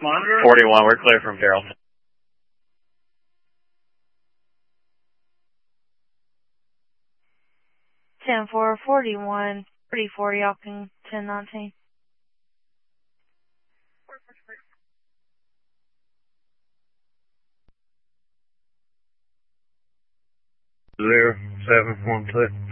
Monitor? 41, we're clear from Carrollton. Ten 4, 41, 34, y'all can 1019. 0712.